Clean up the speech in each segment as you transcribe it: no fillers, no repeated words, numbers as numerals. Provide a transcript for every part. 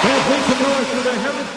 And make some noise for the Heritage.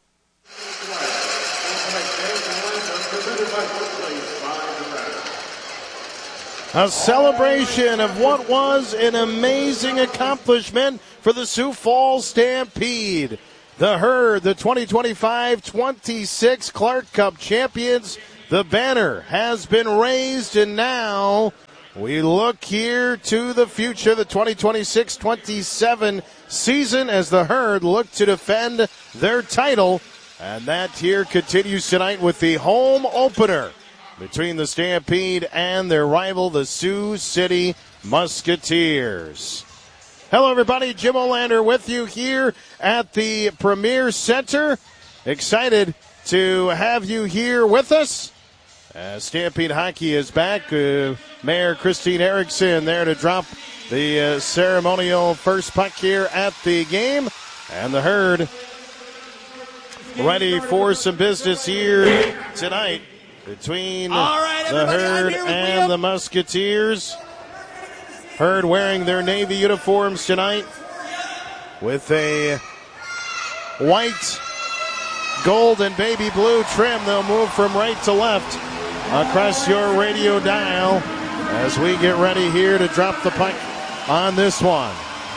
A celebration of what was an amazing accomplishment for the Sioux Falls Stampede. The Herd, the 2025-26 Clark Cup champions. The banner has been raised, and now we look here to the future, the 2026-27 season, as the Herd look to defend their title. And that here continues tonight with the home opener between the Stampede and their rival, the Sioux City Musketeers. Hello, everybody. Jim Olander with you here at the Premier Center. Excited to have you here with us. Stampede Hockey is back. Mayor Christine Erickson there to drop the ceremonial first puck here at the game. And the Herd ready for some business here tonight between the Herd and the Musketeers. Herd wearing their Navy uniforms tonight with a white, gold, and baby blue trim. They'll move from right to left across your radio dial as we get ready here to drop the puck on this one.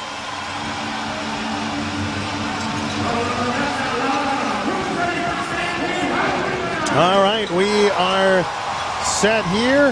All right, we are set here.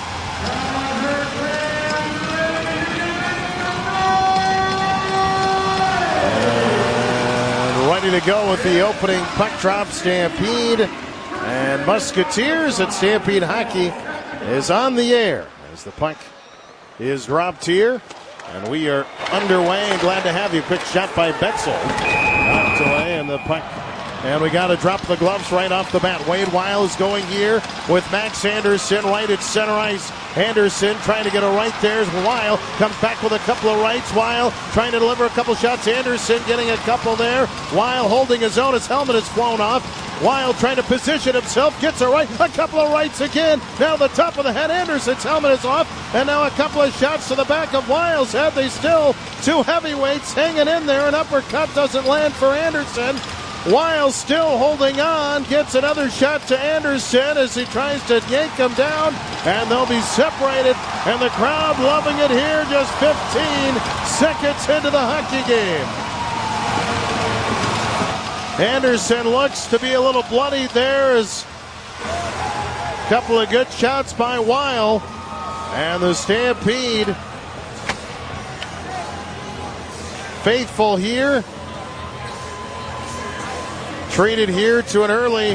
And ready to go with the opening puck drop. Stampede and Musketeers at Stampede Hockey is on the air as the puck is dropped here. And we are underway, and glad to have you. Quick shot by Betzel. Knocked away, and the puck. And we got to drop the gloves right off the bat. Wade Weil is going here with Max Anderson right at center ice. Anderson trying to get a right there. Weil comes back with a couple of rights. Weil trying to deliver a couple shots. Anderson getting a couple there. Weil holding his own. His helmet is flown off. Weil trying to position himself. Gets a right. A couple of rights again. Now the top of the head. Anderson's helmet is off. And now a couple of shots to the back of Weil's head. They still two heavyweights hanging in there. An uppercut doesn't land for Anderson. Weil still holding on, gets another shot to Anderson as he tries to yank him down, and they'll be separated, and the crowd loving it here just 15 seconds into the hockey game. Anderson looks to be a little bloodied there as a couple of good shots by Weil, and the Stampede faithful here. Treated here to an early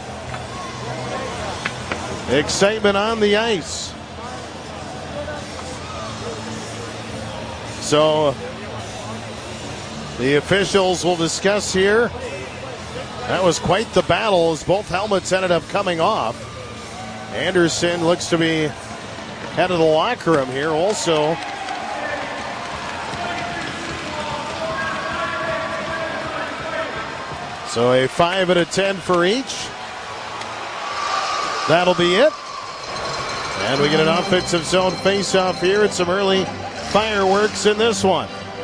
excitement on the ice. So the officials will discuss here. That was quite the battle as both helmets ended up coming off. Anderson looks to be head of the locker room here also. So a 5 and a 10 for each. That'll be it. And we get an offensive zone face-off here and some early fireworks in this one.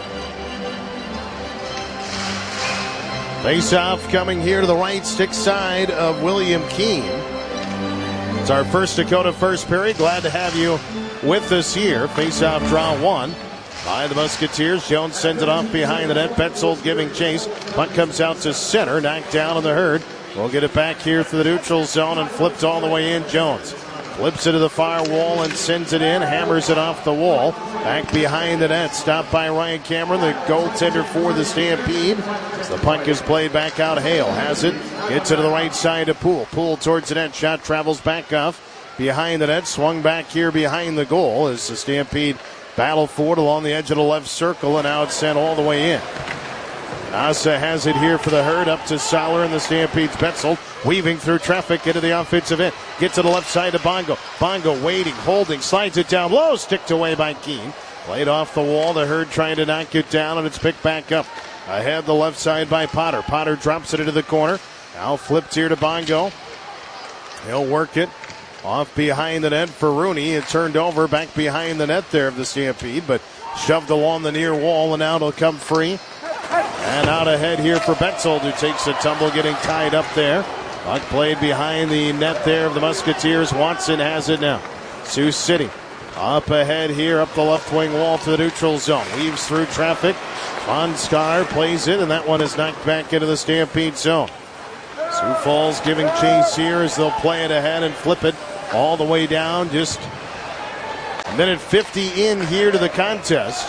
Face-off coming here to the right stick side of William Keene. It's our first Dakota first period. Glad to have you with us here. Face-off draw one by the Musketeers. Jones sends it off behind the net. Betzel giving chase. Puck comes out to center. Knocked down on the Herd. We'll get it back here through the neutral zone and flipped all the way in. Jones flips it to the far wall and sends it in. Hammers it off the wall. Back behind the net. Stopped by Ryan Cameron, the goaltender for the Stampede. As the puck is played back out. Hale has it. Gets it to the right side to Poole. Poole towards the net. Shot travels back off behind the net. Swung back here behind the goal as the Stampede battle for it along the edge of the left circle, and now it's sent all the way in. Asa has it here for the Herd, up to Sauer and the Stampede's Betzel, weaving through traffic into the offensive end. Gets to the left side to Bongo. Bongo waiting, holding, slides it down low, sticked away by Keene. Played off the wall, the Herd trying to knock it down, and it's picked back up. Ahead the left side by Potter. Potter drops it into the corner. Now flipped here to Bongo. He'll work it off behind the net for Rooney. It turned over back behind the net there of the Stampede, but shoved along the near wall, and now it'll come free And out ahead here for Betzold, who takes a tumble, getting tied up there. Puck played behind the net there of the Musketeers. Watson has it now. Sioux City up ahead here, up the left wing wall to the neutral zone. Weaves through traffic. Von Scar plays it, and that one is knocked back into the Stampede zone. Sioux Falls giving chase here as they'll play it ahead and flip it all the way down. Just a minute 50 in here to the contest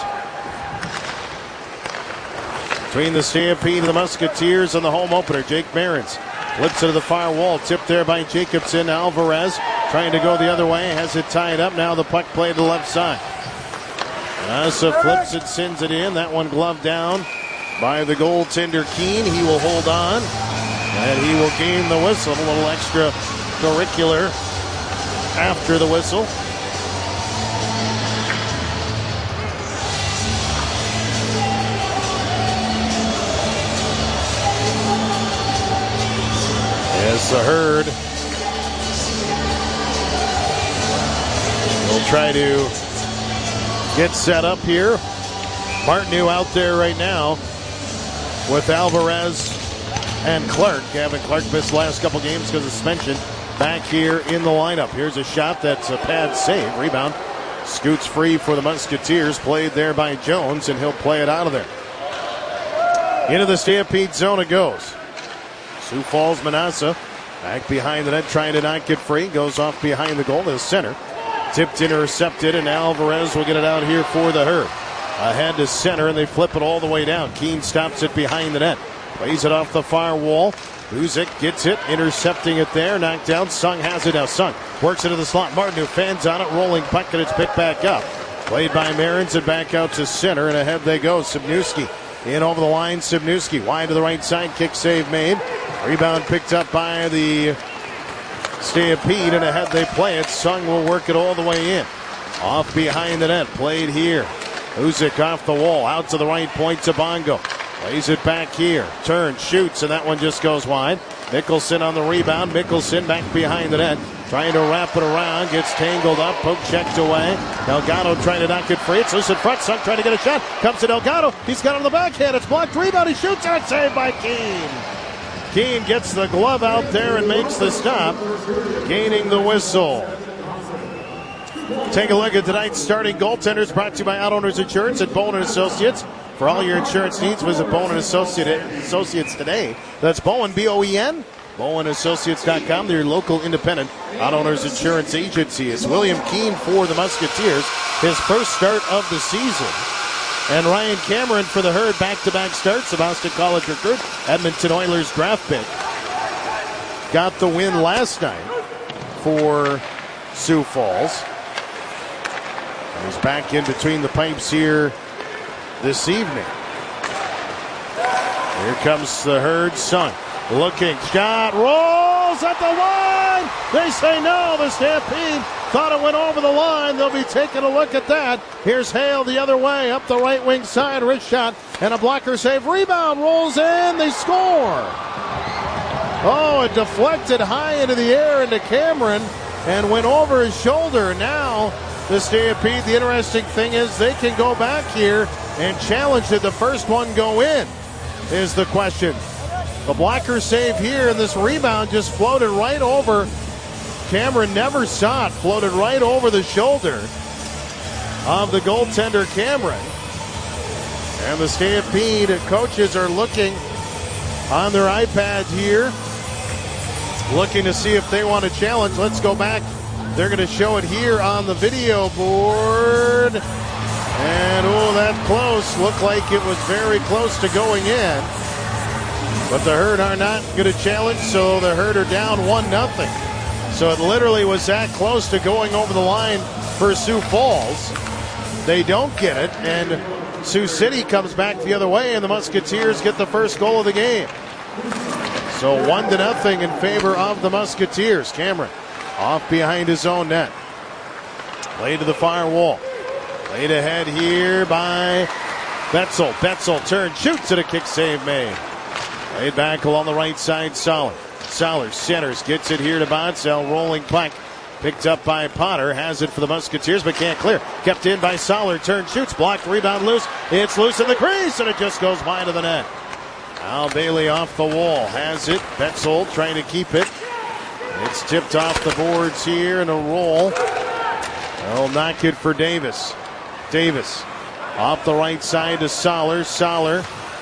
between the Stampede and the Musketeers on the home opener. Jake Behrens flips it to the far wall. Tipped there by Jacobson. Alvarez trying to go the other way. Has it tied up. Now the puck played to the left side. Asa flips it, sends it in. That one gloved down by the goaltender Keene. He will hold on. And he will gain the whistle. A little extra curricular after the whistle. As the Herd will try to get set up here. Martineau out there right now with Alvarez and Clark. Gavin Clark missed the last couple games because of suspension. Back here in the lineup. Here's a shot that's a pad save. Rebound scoots free for the Musketeers. Played there by Jones, and he'll play it out of there. Into the Stampede zone it goes. Sioux Falls Manassa back behind the net, trying to not get free. Goes off behind the goal to the center. Tipped, intercepted, and Alvarez will get it out here for the Herd. Ahead to center, and they flip it all the way down. Keene stops it behind the net. Plays it off the far wall. Buzik gets it, intercepting it there. Knocked down. Sung has it now. Sung works into the slot. Martineau fans on it, rolling puck, and it's picked back up. Played by Marins and back out to center, and ahead they go. Subnewski in over the line. Subnewski wide to the right side. Kick save made. Rebound picked up by the Stampede, and ahead they play it. Sung will work it all the way in. Off behind the net. Played here. Buzik off the wall. Out to the right point to Bongo. Plays it back here. Turns, shoots, and that one just goes wide. Mickelson on the rebound. Mickelson back behind the net. Trying to wrap it around. Gets tangled up. Poke checked away. Delgado trying to knock it free. It's loose in front. Sung trying to get a shot. Comes to Delgado. He's got it on the backhand. It's blocked. Rebound. He shoots and it's saved by Keene. Keene gets the glove out there and makes the stop. Gaining the whistle. Take a look at tonight's starting goaltenders, brought to you by Auto Owners Insurance at Bowen & Associates. For all your insurance needs, visit Bowen & Associates today. That's Bowen, B-O-E-N. BowenAssociates.com, their local independent Auto Owners Insurance agency. It's William Keene for the Musketeers, his first start of the season. And Ryan Cameron for the Herd, back-to-back starts. The Boston College recruit, Edmonton Oilers draft pick. Got the win last night for Sioux Falls. And he's back in between the pipes here this evening. Here comes the Herd. Sung looking, shot, rolls at the line. They say no. The Stampede thought it went over the line. They'll be taking a look at that. Here's Hale the other way, up the right wing side. Wrist shot and a blocker save. Rebound rolls in. They score. Oh, it deflected high into the air into Cameron and went over his shoulder. Now the Stampede, the interesting thing is they can go back here and challenge did the first one go in, is the question. The blocker save here, and this rebound just floated right over. Cameron never saw it, floated right over the shoulder of the goaltender Cameron. And the Stampede coaches are looking on their iPads here, looking to see if they want to challenge. Let's go back. They're going to show it here on the video board. And, oh, that close. Looked like it was very close to going in. But the Herd are not going to challenge, so the Herd are down 1-0. So it literally was that close to going over the line for Sioux Falls. They don't get it, and Sioux City comes back the other way, and the Musketeers get the first goal of the game. So 1-0 in favor of the Musketeers. Cameron off behind his own net. Play to the far wall. Played ahead here by Betzel. Betzel turns, shoots, and a kick save made. Played back along the right side, Soller. Soller centers, gets it here to Boncel. Rolling puck. Picked up by Potter. Has it for the Musketeers, but can't clear. Kept in by Soller. Turns, shoots, blocked, rebound loose. It's loose in the crease, and it just goes wide of the net. Al Bailey off the wall. Has it. Betzold trying to keep it. It's tipped off the boards here and a roll. They'll knock it for Davis. Davis off the right side to Soller. Soller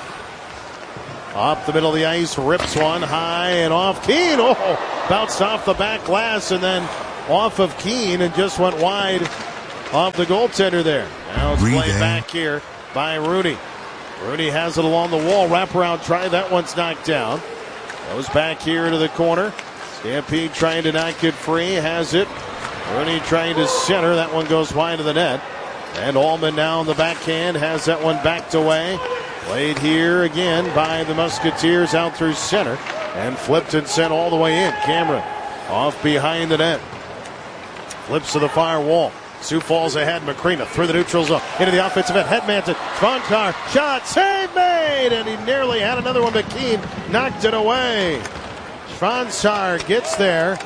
off the middle of the ice. Rips one high and off Keene. Oh, bounced off the back glass and then off of Keene and just went wide off the goaltender there. Now it's played back here by Rooney. Rooney has it along the wall. Wraparound try. That one's knocked down. Goes back here into the corner. Stampede trying to knock it free. Has it. Rooney trying to center. That one goes wide of the net. And Allman now in the backhand. Has that one backed away. Played here again by the Musketeers out through center. And flipped and sent all the way in. Cameron off behind the net. Flips to the far wall. Sioux Falls ahead. Macrina through the neutral zone. Into the offensive end. Hedmanton. Svontar. Shot. Save made. And he nearly had another one, but Keene knocked it away. Svontar gets there.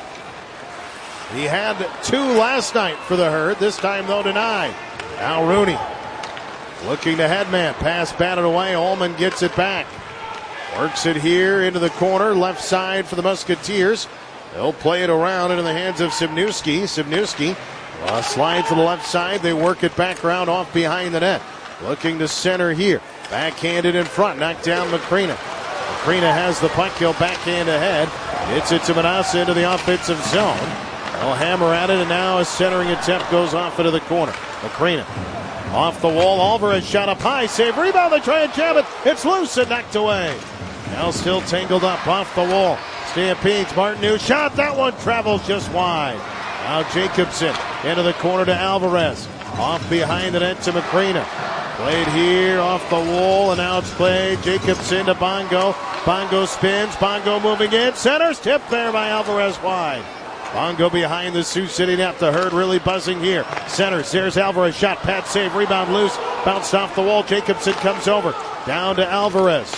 He had 2 last night for the Herd. This time, though, denied. Now Rooney looking to Hedman. Pass batted away. Allman gets it back. Works it here into the corner. Left side for the Musketeers. They'll play it around into the hands of Sibniewski. Sibniewski slide to the left side. They work it back around off behind the net. Looking to center here. Backhanded in front. Knocked down Macrina. Macrina has the puck. He'll backhand ahead. Hits it to Manassa into the offensive zone. They'll hammer at it, and now a centering attempt goes off into the corner. Macrina off the wall. Alvarez shot up high. Save. Rebound. They try and jam it. It's loose and knocked away. Now still tangled up off the wall. Stampedes. Martin shot. That one travels just wide. Now Jacobson into the corner to Alvarez. Off behind the net to Macrina. Played here off the wall, and now it's played. Jacobson to Bongo. Bongo spins. Bongo moving in. Centers. Tipped there by Alvarez wide. Bongo behind the Sioux City net. The Herd really buzzing here. Centers. There's Alvarez. Shot. Pat save. Rebound loose. Bounced off the wall. Jacobson comes over. Down to Alvarez.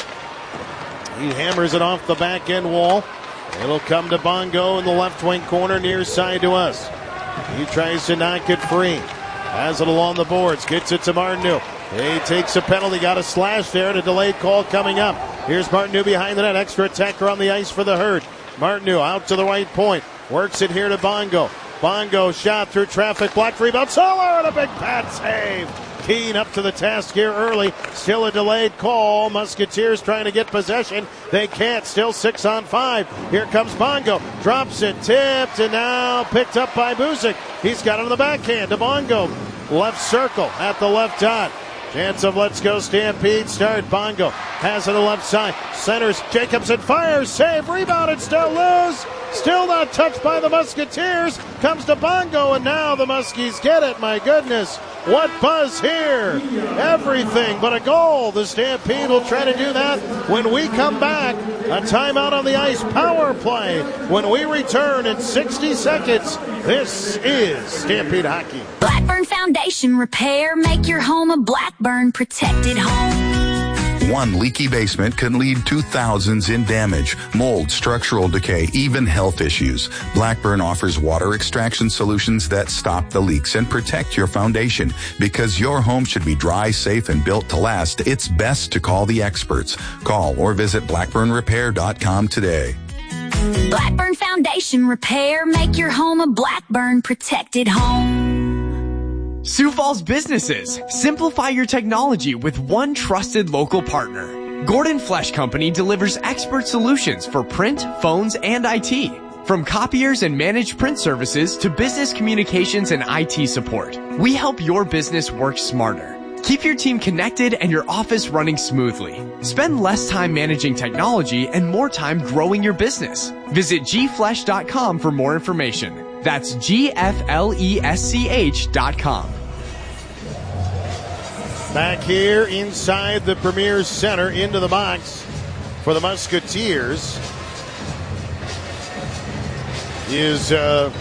He hammers it off the back end wall. It'll come to Bongo in the left wing corner, near side to us. He tries to knock it free. Has it along the boards. Gets it to Martineau. He takes a penalty. Got a slash there and a delayed call coming up. Here's Martineau behind the net. Extra attacker on the ice for the Herd. Martineau out to the right point. Works it here to Bongo. Bongo shot through traffic. Blocked rebound. Soller and a big pad save. Keene up to the task here early. Still a delayed call. Musketeers trying to get possession. They can't. Still 6-on-5. Here comes Bongo. Drops it. Tipped and now picked up by Buzik. He's got it on the backhand to Bongo. Left circle at the left dot. Chance of Let's Go Stampede start. Bongo has it on the left side. Centers. Jacobson fires. Save. Rebounded. Still loose. Still not touched by the Musketeers. Comes to Bongo, and now the Muskies get it. My goodness. What buzz here. Everything but a goal. The Stampede will try to do that when we come back. A timeout on the ice. Power play when we return in 60 seconds. This is Stampede Hockey. Blackburn Foundation Repair. Make your home a Blackburn protected home. One leaky basement can lead to thousands in damage, mold, structural decay, even health issues. Blackburn offers water extraction solutions that stop the leaks and protect your foundation. Because your home should be dry, safe, and built to last, it's best to call the experts. Call or visit blackburnrepair.com today. Blackburn Foundation Repair. Make your home a Blackburn protected home. Sioux Falls businesses, simplify your technology with one trusted local partner. Gordon Flesh Company delivers expert solutions for print, phones, and IT. From copiers and managed print services to business communications and IT support, we help your business work smarter. Keep your team connected and your office running smoothly. Spend less time managing technology and more time growing your business. Visit gflesh.com for more information. That's gflesch.com. Back here inside the Premier Center into the box for the Musketeers is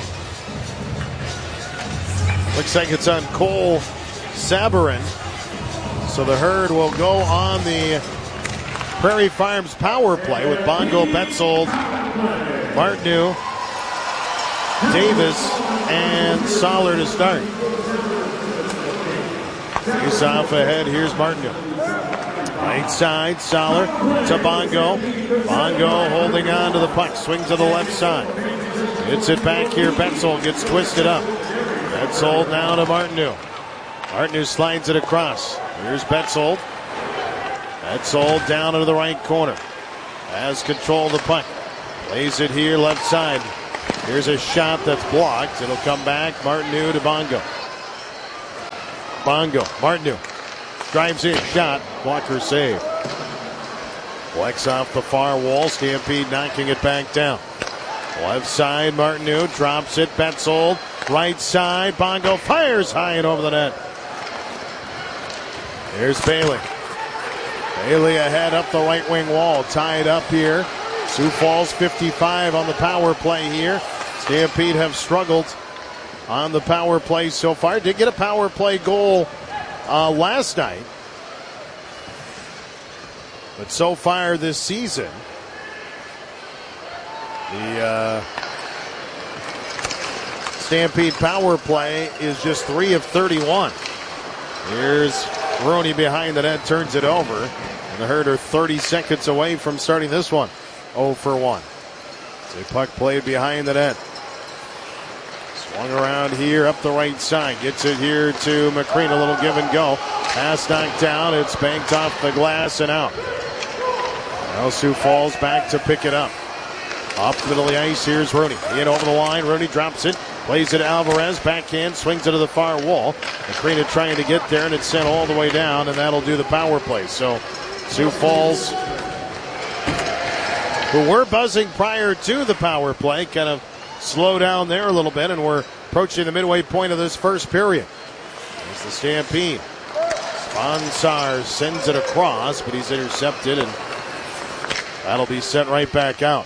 looks like it's on Cole Sabarin. So the Herd will go on the Prairie Farms power play with Bongo, Betzold, Martineau, Davis, and Soller to start. He's off ahead. Here's Martineau. Right side, Soller to Bongo. Bongo holding on to the puck. Swings to the left side. Gets it back here. Betzold gets twisted up. Betzold now to Martineau. Martineau slides it across. Here's Betzold. Betzold down into the right corner. Has control of the puck. Plays it here left side. Here's a shot that's blocked. It'll come back. Martineau to Bongo. Bongo. Martineau. Drives in. Shot. Blocker save. Flex off the far wall. Stampede knocking it back down. Left side. Martineau drops it. Betzold. Right side. Bongo fires high and over the net. Here's Bailey. Bailey ahead up the right wing wall. Tied up here. Sioux Falls 55 on the power play here. Stampede have struggled on the power play so far. Did get a power play goal last night. But so far this season, the Stampede power play is just 3 of 31. Here's Rooney behind the net, turns it over. And the Herd are 30 seconds away from starting this one. 0 for 1. The puck played behind the net. Swung around here up the right side. Gets it here to McCreen. A little give and go. Pass knocked down. It's banked off the glass and out. Now Sioux Falls back to pick it up. Off the middle of the ice. Here's Rooney. In over the line. Rooney drops it. Plays it to Alvarez. Backhand. Swings it to the far wall. McCreen trying to get there, and it's sent all the way down, and that'll do the power play. So Sioux Falls, who were buzzing prior to the power play, kind of slow down there a little bit, and we're approaching the midway point of this first period. There's the Stampede. Sponsar sends it across, but he's intercepted, and that'll be sent right back out.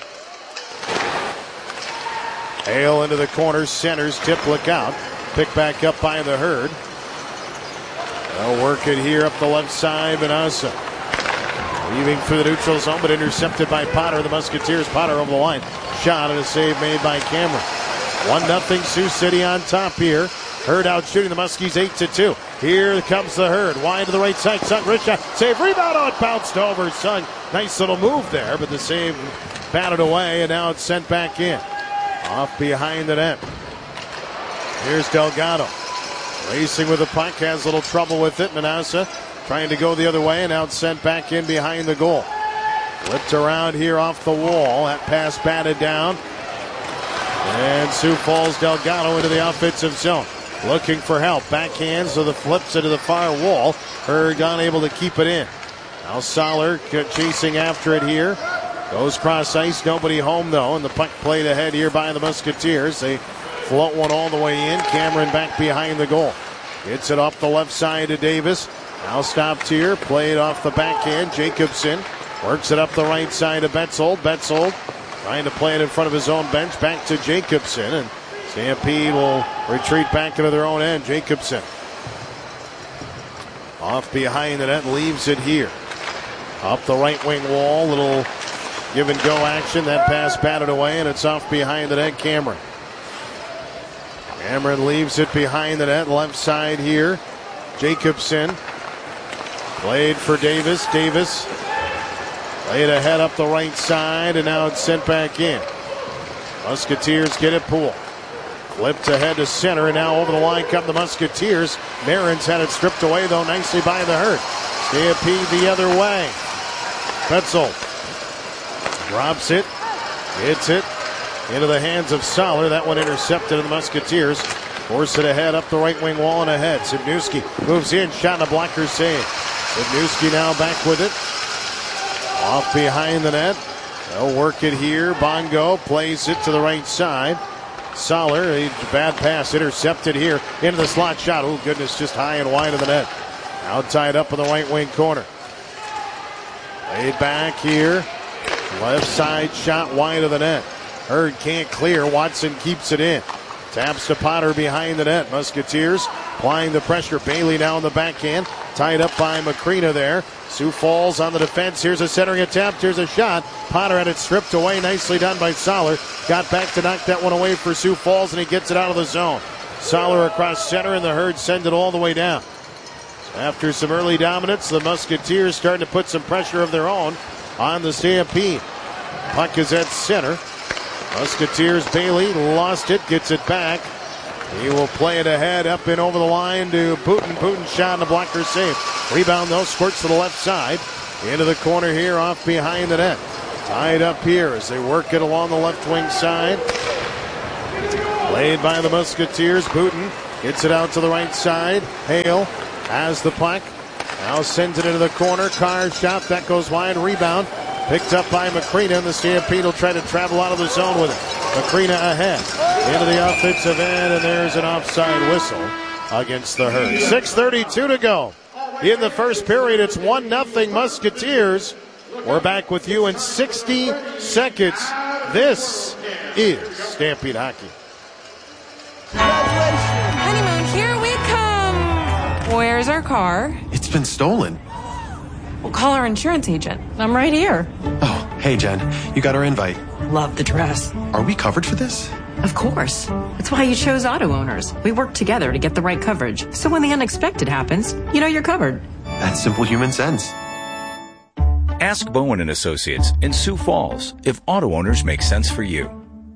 Hale into the corner, centers, tip, look out. Picked back up by the Herd. They'll work it here up the left side, Benassa. Weaving through the neutral zone, but intercepted by Potter. The Musketeers, Potter over the line. Shot and a save made by Cameron. 1-0 Sioux City on top here. Herd out shooting the Muskies 8-2. Here comes the Herd. Wide to the right side. Sung, wrist shot. Save, rebound. Oh, it bounced over. Sung, nice little move there, but the save batted away, and now it's sent back in. Off behind the net. Here's Delgado. Racing with the puck. Has a little trouble with it. Manassa trying to go the other way, and now it's sent back in behind the goal. Flipped around here off the wall. That pass batted down. And Sioux Falls Delgado into the offensive zone. Looking for help. Backhands, so the flips into the far wall. Herd unable to keep it in. Now Soller chasing after it here. Goes cross ice. Nobody home though. And the puck played ahead here by the Musketeers. They float one all the way in. Cameron back behind the goal. Gets it off the left side to Davis. Now stopped here. Played off the backhand. Jacobson works it up the right side to Betzold. Betzold trying to play it in front of his own bench. Back to Jacobson. And Stampede will retreat back into their own end. Jacobson off behind the net. Leaves it here. Up the right wing wall. Little give and go action. That pass batted away, and it's off behind the net. Cameron. Cameron leaves it behind the net. Left side here. Jacobson. Played for Davis. Davis played ahead up the right side, and now it's sent back in. Musketeers get it. Poole. Flipped ahead to center, and now over the line come the Musketeers. Marin's had it stripped away, though, nicely by the Herd. Stampede the other way. Betzold drops it. Hits it into the hands of Soller. That one intercepted, and the Musketeers force it ahead up the right wing wall and ahead. Sibnewski moves in. Shot and a blocker save. Sibnewski now back with it. Off behind the net. They'll work it here. Bongo plays it to the right side. Soller, a bad pass intercepted here into the slot shot. Oh, goodness, just high and wide of the net. Now tied up in the right wing corner. Laid back here. Left side shot wide of the net. Herd can't clear. Watson keeps it in. Taps to Potter behind the net. Musketeers applying the pressure. Bailey now in the backhand. Tied up by Macrina there. Sioux Falls on the defense. Here's a centering attempt. Here's a shot. Potter had it stripped away. Nicely done by Soller. Got back to knock that one away for Sioux Falls, and he gets it out of the zone. Soller across center, and the Herd send it all the way down. After some early dominance, the Musketeers starting to put some pressure of their own on the Stampede. Puck is at center. Musketeers, Bailey lost it, gets it back. He will play it ahead, up and over the line to Putin. Putin shot and a blocker save. Rebound though, squirts to the left side. Into the corner here, off behind the net. Tied up here as they work it along the left wing side. Played by the Musketeers. Putin gets it out to the right side. Hale has the puck. Now sends it into the corner. Carr shot, that goes wide. Rebound picked up by Macrina, and the Stampede will try to travel out of the zone with it. Macrina ahead into the offensive end, and there's an offside whistle against the Herd. 6:32 to go in the first period. It's 1-0 Musketeers. We're back with you in 60 seconds. This is Stampede Hockey. Honeymoon, here we come. Where's our car? It's been stolen. We'll call our insurance agent. I'm right here. Oh, hey, Jen. You got our invite. Love the dress. Are we covered for this? Of course. That's why you chose Auto Owners. We work together to get the right coverage. So when the unexpected happens, you know you're covered. That's simple human sense. Ask Bowen & Associates in Sioux Falls if auto owners make sense for you.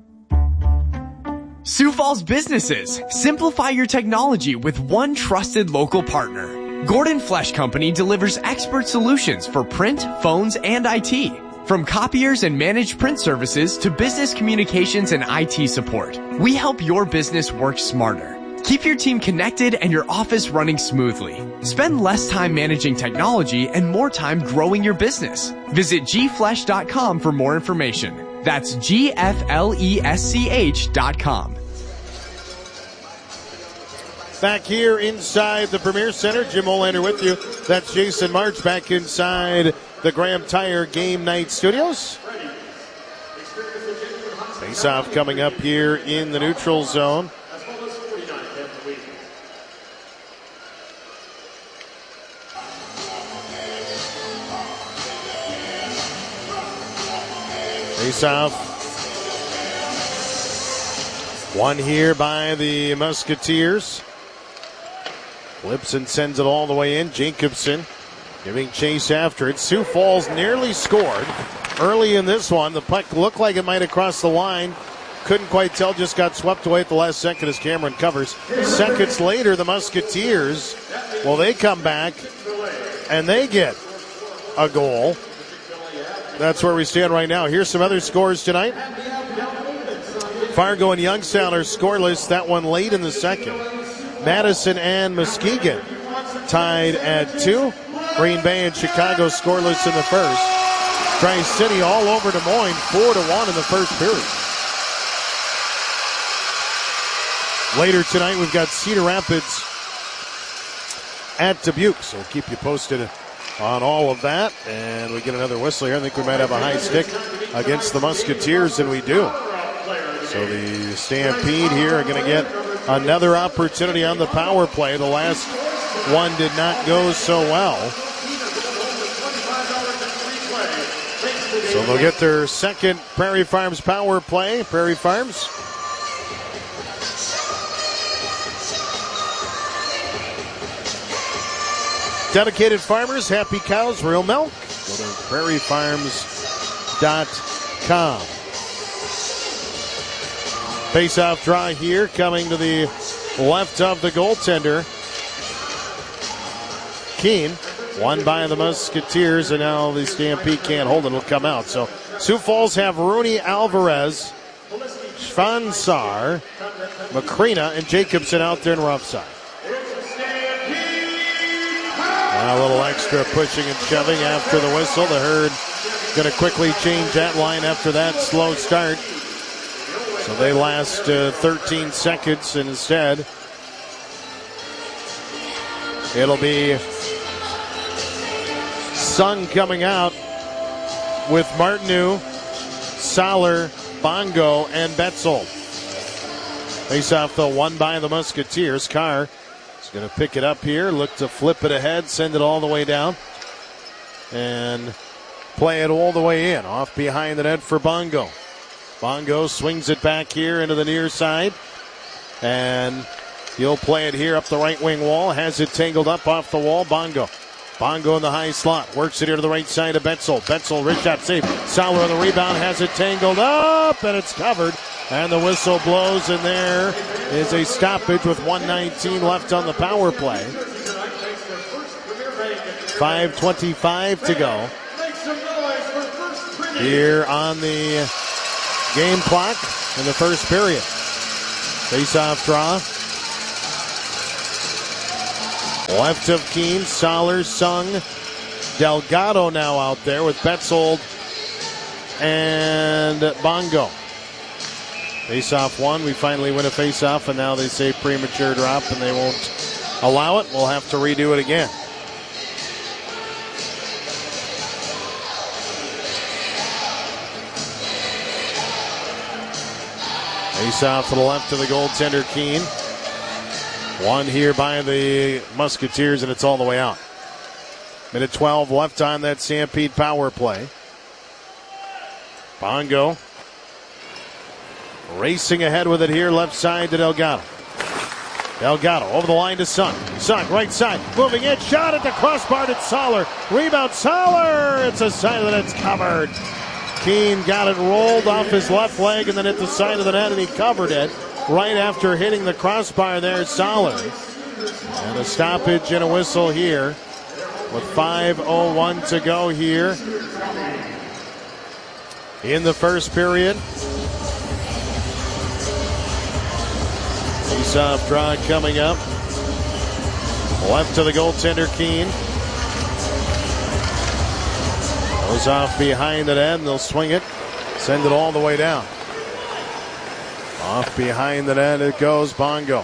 Sioux Falls businesses, simplify your technology with one trusted local partner. Gordon Flesch Company delivers expert solutions for print, phones, and IT. From copiers and managed print services to business communications and IT support, we help your business work smarter. Keep your team connected and your office running smoothly. Spend less time managing technology and more time growing your business. Visit gflesch.com for more information. That's gflesch.com. Back here inside the Premier Center, Jim Olander with you. That's Jason March back inside the Graham Tire Game Night Studios. Face-off coming up here in the neutral zone. Face-off. One here by the Musketeers. Flips and sends it all the way in. Jacobson giving chase after it. Sioux Falls nearly scored early in this one. The puck looked like it might have crossed the line. Couldn't quite tell, just got swept away at the last second as Cameron covers. Seconds later, the Musketeers, well, they come back and they get a goal. That's where we stand right now. Here's some other scores tonight. Fargo and Youngstown are scoreless. That one late in the second. Madison and Muskegon tied at 2. Green Bay and Chicago scoreless in the first. Tri-City all over Des Moines, 4-1 in the first period. Later tonight, we've got Cedar Rapids at Dubuque, so we'll keep you posted on all of that. And we get another whistle here. I think we might have a high stick against the Musketeers, and we do. So the Stampede here are going to get another opportunity on the power play. The last one did not go so well. So they'll get their second Prairie Farms power play. Prairie Farms. Dedicated farmers, happy cows, real milk. Go to prairiefarms.com. Face-off draw here, coming to the left of the goaltender. Keene, won by the Musketeers, and now the Stampede can't hold it. It'll come out. So Sioux Falls have Rooney, Alvarez, Schvansar, Macrina, and Jacobson out there in rough side. Now a little extra pushing and shoving after the whistle. The Herd going to quickly change that line after that slow start. So they last 13 seconds, and instead it'll be Sung coming out with Martineau, Soller, Bongo, and Betzel. Face off though, won by the Musketeers. Carr is going to pick it up here, look to flip it ahead, send it all the way down, and play it all the way in. Off behind the net for Bongo. Bongo swings it back here into the near side, and He'll play it here up the right wing wall. Has it tangled up off the wall. Bongo in the high slot. Works it here to the right side of Betzel. Betzel, wrist shot save. Sauer on the rebound. Has it tangled up, and it's covered. And the whistle blows, and there is a stoppage with 1:19 left on the power play. 5:25 to go here on the game clock in the first period. Face-off draw. Left of Keene, Soller, Sung, Delgado now out there with Betzold and Bongo. Face-off one. We finally win a face-off, and now they say premature drop, and they won't allow it. We'll have to redo it again. Face-off to the left of the goaltender, Keene. One here by the Musketeers, and it's all the way out. Minute 12 left on that Stampede power play. Bongo racing ahead with it here, left side to Delgado. Delgado over the line to Sung. Sung, right side, moving in, shot at the crossbar to Soller. Rebound, Soller! It's a side that it's covered. Keene got it rolled off his left leg and then hit the side of the net, and he covered it right after hitting the crossbar there, Soller. And a stoppage and a whistle here with 5:01 to go here in the first period. Face-off draw coming up. Left to the goaltender, Keene. Goes off behind the net, and they'll swing it. Send it all the way down. Off behind the net it goes. Bongo.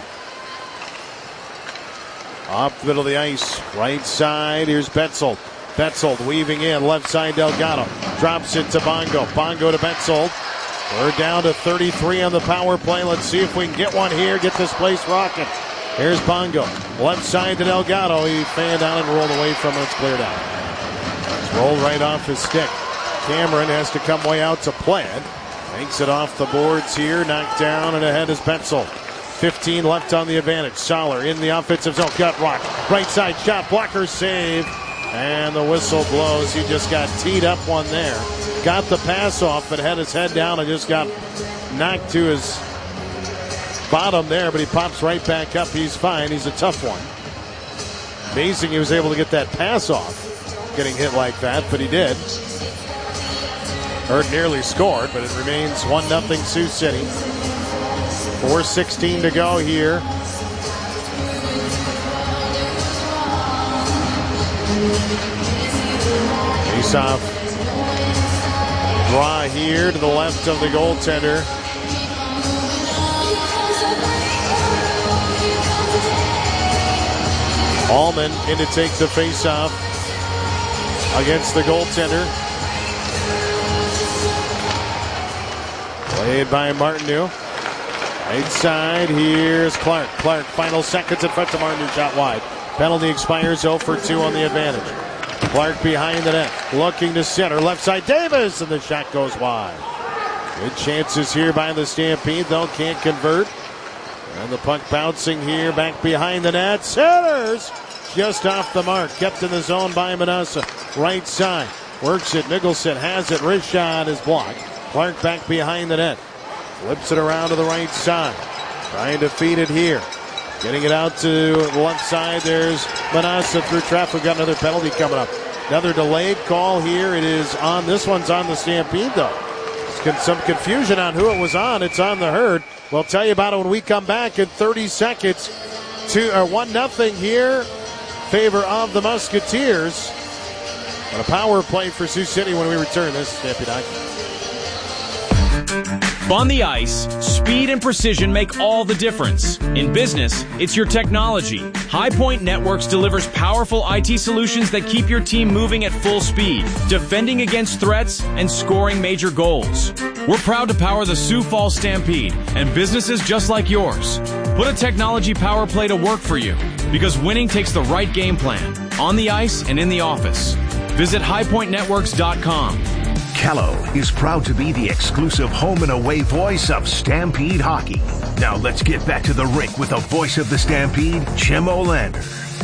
Off the middle of the ice. Right side. Here's Betzold. Betzold weaving in. Left side Delgado. Drops it to Bongo. Bongo to Betzold. We're down to 33 on the power play. Let's see if we can get one here. Get this place rocking. Here's Bongo. Left side to Delgado. He fanned out and rolled away from it. It's cleared out. It's rolled right off his stick. Cameron has to come way out to play it. Takes it off the boards here. Knocked down and ahead is Betzel. 15 left on the advantage. Soller in the offensive zone. Gut rock. Right side shot. Blocker save. And the whistle blows. He just got teed up one there. Got the pass off, but had his head down and just got knocked to his bottom there. But he pops right back up. He's fine. He's a tough one. Amazing he was able to get that pass off. Getting hit like that, but he did. Hurd nearly scored, but it remains 1-0 Sioux City. 4:16 to go here. Face-off draw here to the left of the goaltender. Allman in to take the face-off against the goaltender. Played by Martineau. Right side, here's Clark. Clark, final seconds in front of Martineau, shot wide. Penalty expires, 0 for 2 on the advantage. Clark behind the net, looking to center. Left side, Davis, and the shot goes wide. Good chances here by the Stampede, though, can't convert. And the puck bouncing here, back behind the net. Centers! Just off the mark, kept in the zone by Manassa. Right side, works it, Mickelson has it, wrist shot is blocked. Clark back behind the net. Flips it around to the right side. Trying to feed it here. Getting it out to the left side. There's Manassa through traffic. Got another penalty coming up. Another delayed call here. It is on. This one's on the Stampede, though. There's some confusion on who it was on. It's on the Herd. We'll tell you about it when we come back in 30 seconds. 1-0 here. Favor of the Musketeers. And a power play for Sioux City when we return. This is Stampede Hockey. On the ice, speed and precision make all the difference. In business, it's your technology. High Point Networks delivers powerful IT solutions that keep your team moving at full speed, defending against threats, and scoring major goals. We're proud to power the Sioux Falls Stampede and businesses just like yours. Put a technology power play to work for you, because winning takes the right game plan, on the ice and in the office. Visit highpointnetworks.com. Kello is proud to be the exclusive home and away voice of Stampede Hockey. Now let's get back to the rink with the voice of the Stampede, Jim Olander.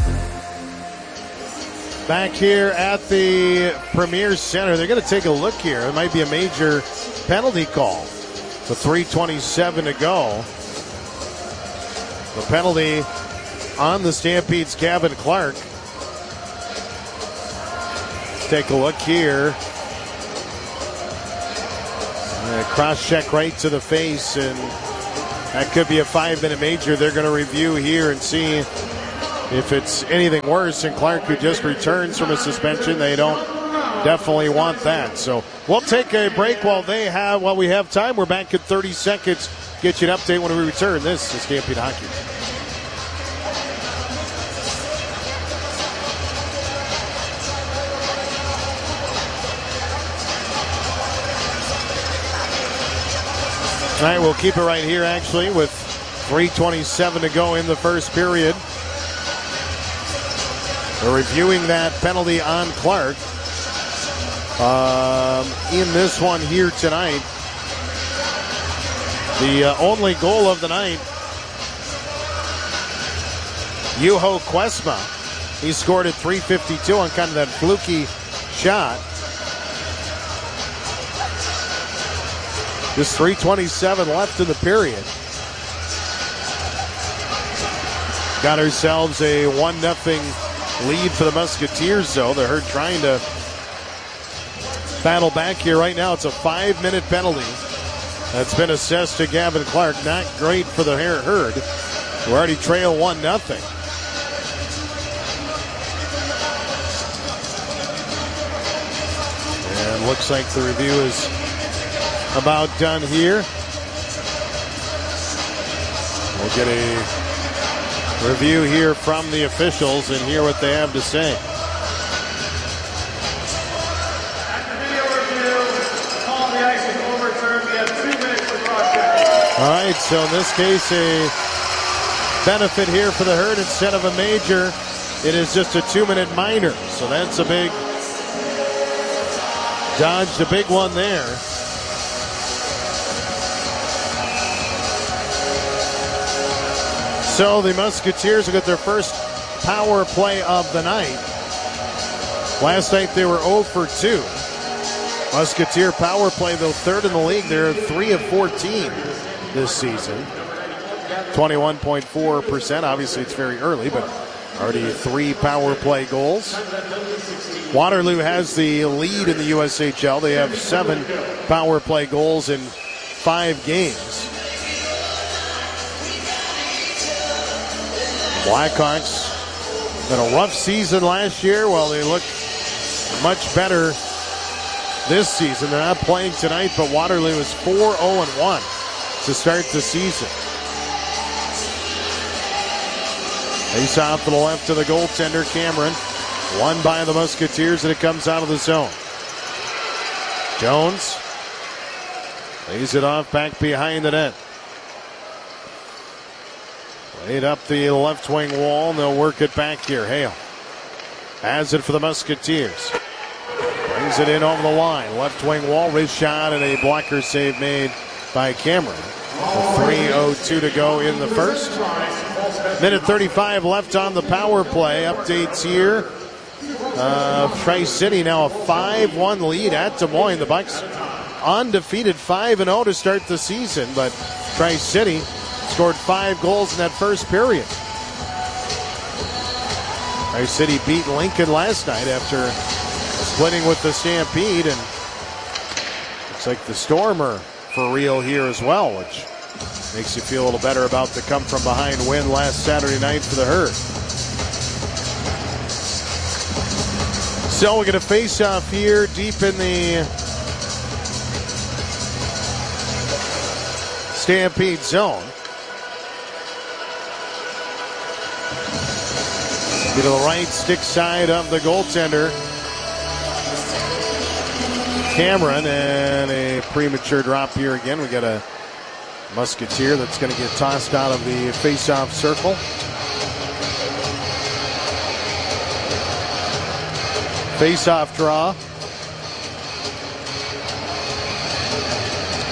Back here at the Premier Center, they're going to take a look here. It might be a major penalty call. With 3:27 to go. The penalty on the Stampede's Gavin Clark. Take a look here. Cross check right to the face, and that could be a 5-minute major. They're going to review here and see if it's anything worse. And Clark, who just returns from a suspension, they don't definitely want that. So we'll take a break while we have time. We're back in 30 seconds. Get you an update when we return. This is Stampede Hockey. All right, we'll keep it right here, actually, with 3:27 to go in the first period. We're reviewing that penalty on Clark in this one here tonight. The only goal of the night, Juho Kuesma. He scored at 3:52 on kind of that fluky shot. Just 3:27 left in the period. Got ourselves a 1-0 lead for the Musketeers, though. The Herd trying to battle back here right now. It's a 5-minute penalty that's been assessed to Gavin Clark. Not great for the Herd, who already trail 1-0. And looks like the review is about done here. We'll get a review here from the officials and hear what they have to say. After video review, call the ice is overturned. We have 2 minutes for cross-check. All right, so in this case, a benefit here for the Herd instead of a major. It is just a 2-minute minor, so that's a big dodged a big one there. So the Musketeers will get their first power play of the night. Last night they were 0 for 2. Musketeer power play, though, third in the league. They're 3 of 14 this season. 21.4%. Obviously it's very early, but already 3 power play goals. Waterloo has the lead in the USHL. They have 7 power play goals in 5 games. Blackhawks had a rough season last year. Well, they look much better this season. They're not playing tonight, but Waterloo is 4-0-1 to start the season. Face off to the left of the goaltender, Cameron. Won by the Musketeers, and it comes out of the zone. Jones lays it off back behind the net. Laid up the left wing wall, and they'll work it back here. Hale has it for the Musketeers. Brings it in over the line. Left wing wall, wrist shot, and a blocker save made by Cameron. 3:02 to go in the first. Minute 35 left on the power play. Updates here. Tri-City now a 5-1 lead at Des Moines. The Bucks undefeated 5-0 to start the season, but Tri-City scored 5 goals in that first period. Tri-City beat Lincoln last night after splitting with the Stampede, and looks like the Storm are for real here as well, which makes you feel a little better about the come-from-behind win last Saturday night for the Herd. So we're going to face off here deep in the Stampede zone. To the right stick side of the goaltender, Cameron, and a premature drop here again. We got a Musketeer that's going to get tossed out of the face-off circle. Face-off draw.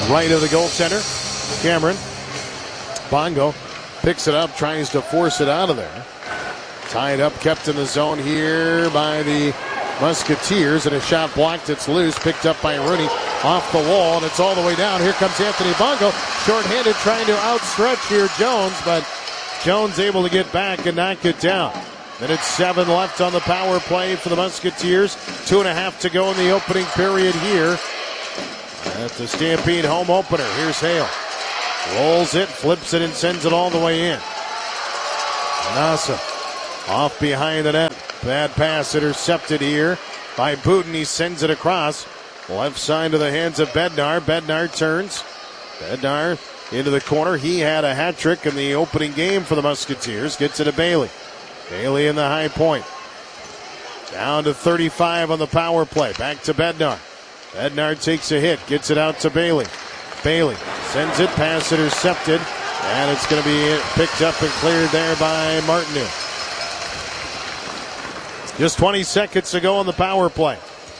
right of the goaltender, Cameron. Bongo picks it up, tries to force it out of there. Tied up, kept in the zone here by the Musketeers, and a shot blocked. It's loose, picked up by Rooney off the wall, and it's all the way down. Here comes Anthony Bongo, shorthanded, trying to outstretch here Jones, but Jones able to get back and knock it down. Minute 7 left on the power play for the Musketeers. 2.5 to go in the opening period here at the Stampede home opener. Here's Hale. Rolls it, flips it, and sends it all the way in. Manassa off behind the net. Bad pass intercepted here by Booten. He sends it across. Left side to the hands of Bednar. Bednar turns. Bednar into the corner. He had a hat trick in the opening game for the Musketeers. Gets it to Bailey. Bailey in the high point. Down to 35 on the power play. Back to Bednar. Bednar takes a hit. Gets it out to Bailey. Bailey sends it. Pass intercepted. And it's going to be picked up and cleared there by Martineau. Just 20 seconds to go on the power play.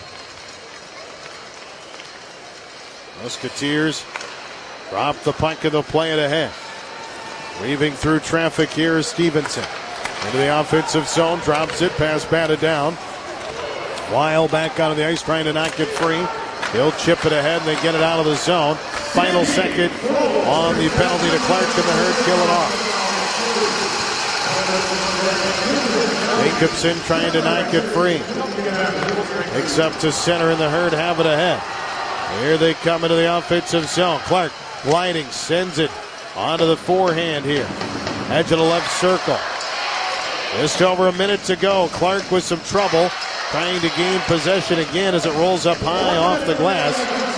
Musketeers drop the puck and they'll play it ahead. Weaving through traffic here is Stevenson. Into the offensive zone, drops it, pass batted down. Weil back out of the ice trying to knock it free. He'll chip it ahead and they get it out of the zone. Final second on the penalty to Clark, and the Herd kill it off. Jacobson trying to knock it free. Picks up to center, and the Herd have it ahead. Here they come into the offensive zone. Clark gliding, sends it onto the forehand here. Edge of the left circle. Just over a minute to go. Clark with some trouble, trying to gain possession again as it rolls up high off the glass.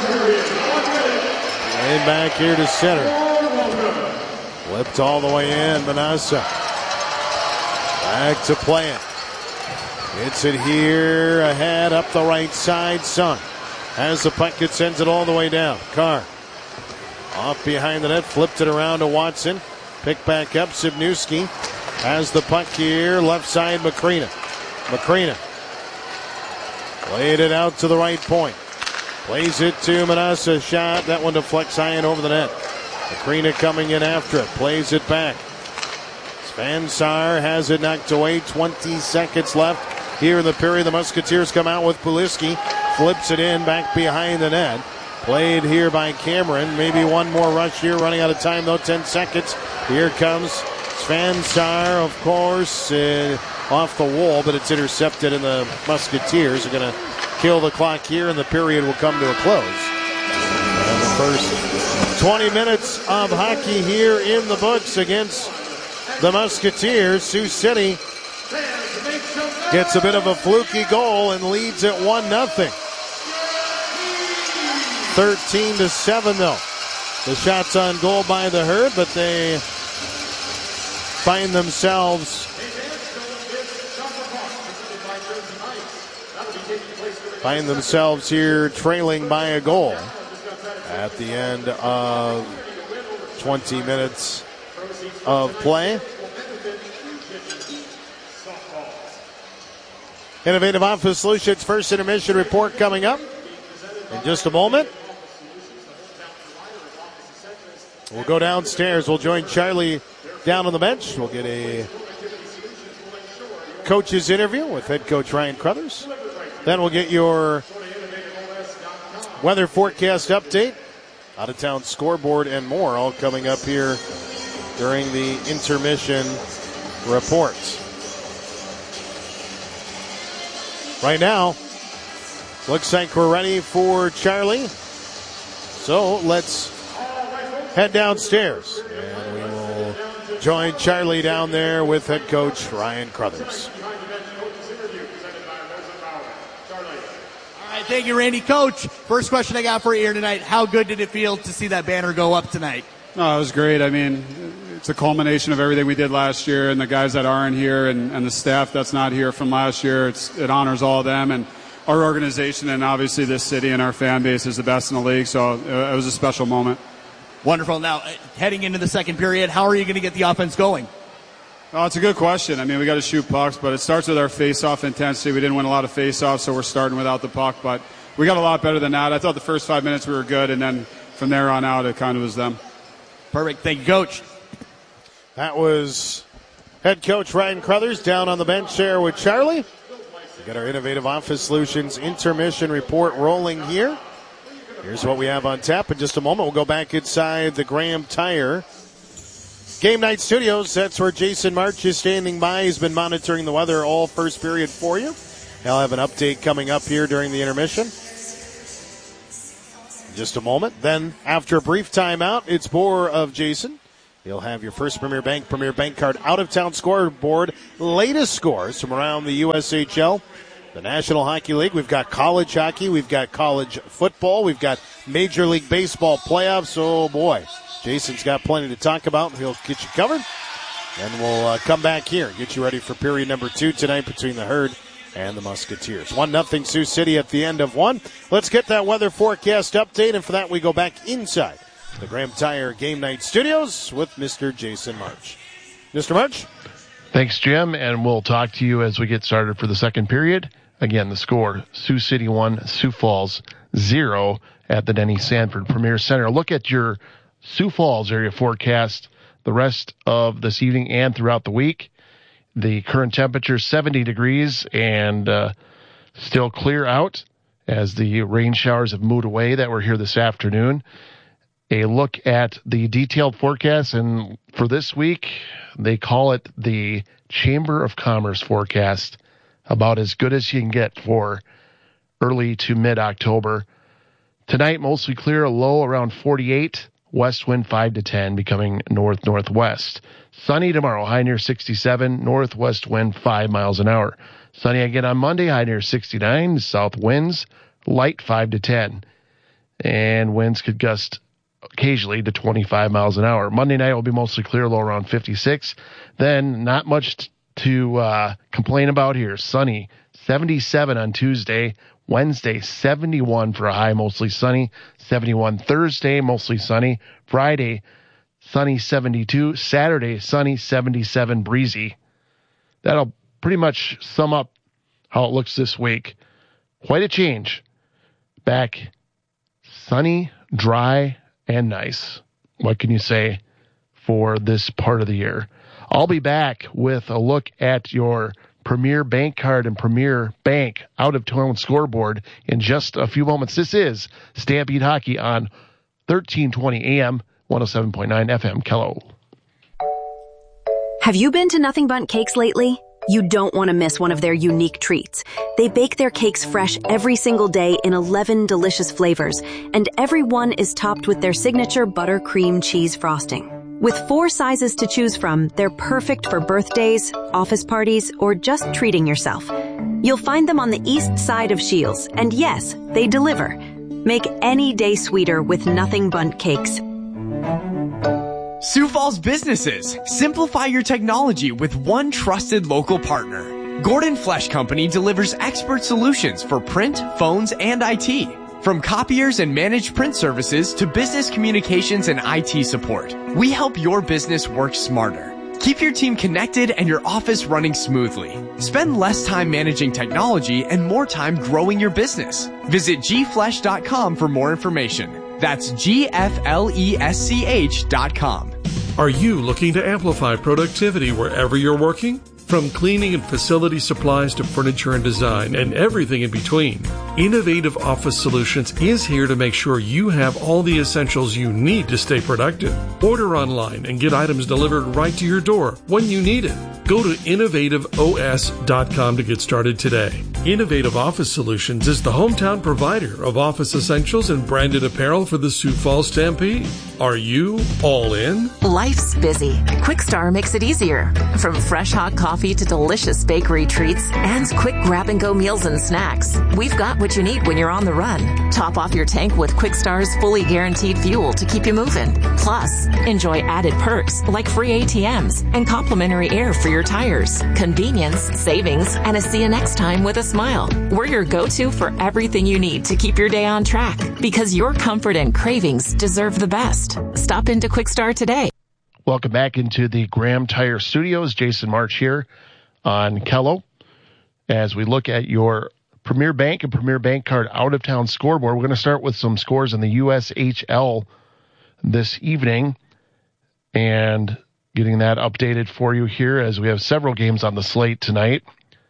And back here to center. Flipped all the way in. Manassa. Back to Plant. Hits it here ahead up the right side. Sun has the puck. It sends it all the way down. Carr off behind the net. Flipped it around to Watson. Picked back up. Sibnewski has the puck here. Left side Macrina. Macrina played it out to the right point. Plays it to Manassa. Shot. That one deflects high and over the net. Macrina coming in after it. Plays it back. Svansar has it knocked away. 20 seconds left here in the period. The Musketeers come out with Puliski. Flips it in back behind the net. Played here by Cameron. Maybe one more rush here. Running out of time though. 10 seconds. Here comes Svansar, of course, off the wall, but it's intercepted, and the Musketeers are going to kill the clock here, and the period will come to a close. And the first 20 minutes of hockey here in the books against the Musketeers. Sioux City gets a bit of a fluky goal and leads at 1-0. 13-7 though. The shots on goal by the Herd, but they find themselves here trailing by a goal at the end of 20 minutes of play. Innovative Office Solutions first intermission report coming up in just a moment. We'll go downstairs. We'll join Charlie down on the bench. We'll get a coach's interview with head coach Ryan Crothers. Then we'll get your weather forecast update, out-of-town scoreboard, and more, all coming up here during the intermission reports. Right now, looks like we're ready for Charlie. So let's head downstairs, and we will join Charlie down there with head coach Ryan Crothers. All right, thank you, Randy. Coach, first question I got for you here tonight. How good did it feel to see that banner go up tonight? Oh, it was great. I mean, it's a culmination of everything we did last year, and the guys that aren't here and the staff that's not here from last year. It honors all of them and our organization, and obviously this city and our fan base is the best in the league, so it was a special moment. Wonderful. Now, heading into the second period, how are you going to get the offense going? Oh, it's a good question. I mean, we got to shoot pucks, but it starts with our face-off intensity. We didn't win a lot of face-offs, so we're starting without the puck, but we got a lot better than that. I thought the first 5 minutes we were good, and then from there on out, it kind of was them. Perfect. Thank you, Coach. That was head coach Ryan Crothers down on the bench there with Charlie. We got our Innovative Office Solutions intermission report rolling here. Here's what we have on tap. In just a moment, we'll go back inside the Graham Tire Game Night Studios. That's where Jason March is standing by. He's been monitoring the weather all first period for you. I'll have an update coming up here during the intermission. In just a moment. Then, after a brief timeout, it's more of Jason. You'll have your first Premier Bank card out-of-town scoreboard. Latest scores from around the USHL, the National Hockey League. We've got college hockey. We've got college football. We've got Major League Baseball playoffs. Oh, boy. Jason's got plenty to talk about. He'll get you covered. And we'll come back here and get you ready for period number 2 tonight between the Herd and the Musketeers. 1-0 Sioux City at the end of 1. Let's get that weather forecast update, and for that we go back inside the Graham Tire Game Night Studios with Mr. Jason March. Mr. March? Thanks, Jim, and we'll talk to you as we get started for the second period. Again, the score, Sioux City 1, Sioux Falls 0 at the Denny Sanford Premier Center. Look at your Sioux Falls area forecast the rest of this evening and throughout the week. The current temperature 70 degrees and still clear out as the rain showers have moved away that were here this afternoon. A look at the detailed forecast, and for this week, they call it the Chamber of Commerce forecast, about as good as you can get for early to mid-October. Tonight, mostly clear, a low around 48, west wind 5 to 10, becoming north-northwest. Sunny tomorrow, high near 67, northwest wind 5 miles an hour. Sunny again on Monday, high near 69, south winds, light 5 to 10. And winds could gust occasionally to 25 miles an hour. Monday night will be mostly clear, low around 56. Then not much to complain about here. Sunny, 77 on Tuesday. Wednesday, 71 for a high, mostly sunny. 71 Thursday, mostly sunny. Friday, sunny, 72. Saturday, sunny, 77, breezy. That'll pretty much sum up how it looks this week. Quite a change. Back sunny, dry, and nice. What can you say for this part of the year? I'll be back with a look at your Premier Bank card and Premier Bank out-of-town scoreboard in just a few moments. This is Stampede Hockey on 1320 AM, 107.9 FM, Kello. Have you been to Nothing Bundt Cakes lately? You don't want to miss one of their unique treats. They bake their cakes fresh every single day in 11 delicious flavors, and every one is topped with their signature buttercream cheese frosting. With 4 sizes to choose from, they're perfect for birthdays, office parties, or just treating yourself. You'll find them on the east side of Shields, and yes, they deliver. Make any day sweeter with Nothing Bundt Cakes. Sioux Falls businesses, simplify your technology with one trusted local partner. Gordon Flesh Company delivers expert solutions for print, phones, and IT. From copiers and managed print services to business communications and IT support, we help your business work smarter. Keep your team connected and your office running smoothly. Spend less time managing technology and more time growing your business. Visit gflesh.com for more information. That's gflesch.com. Are you looking to amplify productivity wherever you're working? From cleaning and facility supplies to furniture and design and everything in between, Innovative Office Solutions is here to make sure you have all the essentials you need to stay productive. Order online and get items delivered right to your door when you need it. Go to innovativeos.com to get started today. Innovative Office Solutions is the hometown provider of office essentials and branded apparel for the Sioux Falls Stampede. Are you all in? Life's busy. Quickstar makes it easier. From fresh hot coffee to delicious bakery treats and quick grab-and-go meals and snacks, we've got what you need when you're on the run. Top off your tank with Quickstar's fully guaranteed fuel to keep you moving. Plus, enjoy added perks like free ATMs and complimentary air for your tires. Convenience, savings, and a see you next time with a smile. We're your go-to for everything you need to keep your day on track, because your comfort and cravings deserve the best. Stop into Quickstar today. Welcome back into the Graham Tire Studios. Jason March here on Kello as we look at your Premier Bank and Premier Bank Card out-of-town scoreboard. We're going to start with some scores in the USHL this evening and getting that updated for you here as we have several games on the slate tonight.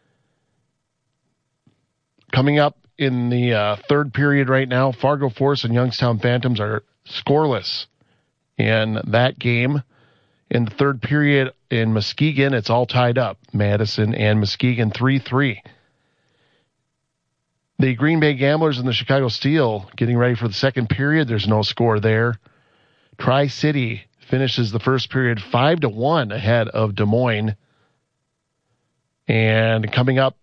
Coming up in the third period right now, Fargo Force and Youngstown Phantoms are scoreless in that game. In the third period in Muskegon, it's all tied up. Madison and Muskegon 3-3. The Green Bay Gamblers and the Chicago Steel getting ready for the second period. There's no score there. Tri-City finishes the first period 5-1 ahead of Des Moines. And coming up